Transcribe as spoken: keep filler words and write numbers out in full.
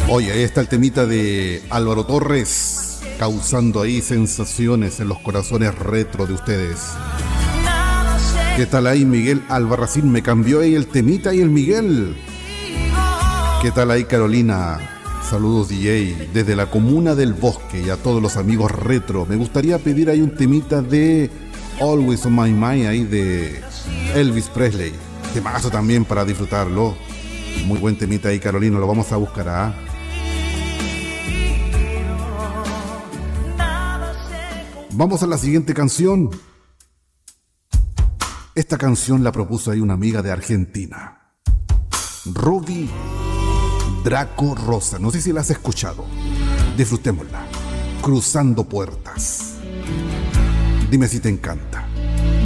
Oye, ahí está el temita de Álvaro Torres, causando ahí sensaciones en los corazones retro de ustedes. ¿Qué tal ahí Miguel Albarracín? Me cambió ahí el temita y el Miguel. ¿Qué tal ahí Carolina? Saludos D J desde la comuna del Bosque y a todos los amigos retro. Me gustaría pedir ahí un temita de Always on My Mind ahí de Elvis Presley. Temazo también para disfrutarlo. Muy buen temita ahí Carolina, lo vamos a buscar, ¿ah? Vamos a la siguiente canción. Esta canción la propuso ahí una amiga de Argentina, Ruby Draco Rosa. No sé si la has escuchado. Disfrutémosla. Cruzando puertas. Dime si te encanta.